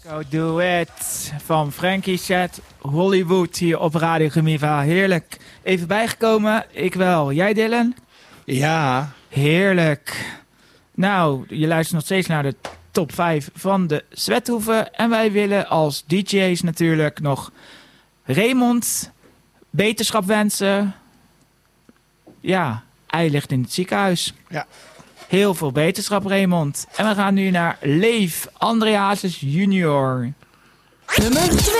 Go Do It van Frankie Chat Hollywood hier op Radio Gemiva. Heerlijk. Even bijgekomen. Ik wel. Jij, Dylan? Ja. Heerlijk. Nou, je luistert nog steeds naar de top 5 van de Zwethoeven. En wij willen als DJ's natuurlijk nog Raymond beterschap wensen. Ja, hij ligt in het ziekenhuis. Ja. Heel veel beterschap, Raymond. En we gaan nu naar Leef Andreasus junior. Nummer 2.